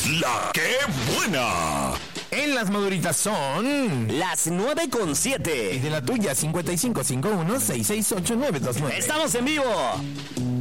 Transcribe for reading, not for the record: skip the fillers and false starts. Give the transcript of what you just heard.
La que buena. En las maduritas son las 9:07. Y de la tuya, 5551-668-929. ¡Estamos en vivo!